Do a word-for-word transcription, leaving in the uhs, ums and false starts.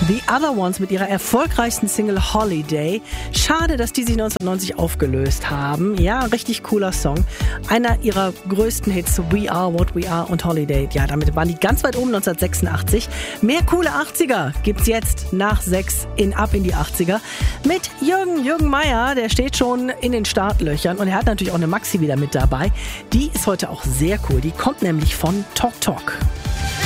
The Other Ones mit ihrer erfolgreichsten Single Holiday. Schade, dass die sich neunzehnhundertneunzig aufgelöst haben. Ja, richtig cooler Song. Einer ihrer größten Hits, We Are What We Are und Holiday. Ja, damit waren die ganz weit oben neunzehnhundertsechsundachtzig. Mehr coole achtziger gibt's jetzt nach sechs in Ab in die achtziger mit Jürgen, Jürgen Meier. Der steht schon in den Startlöchern und er hat natürlich auch eine Maxi wieder mit dabei. Die ist heute auch sehr cool. Die kommt nämlich von Talk Talk.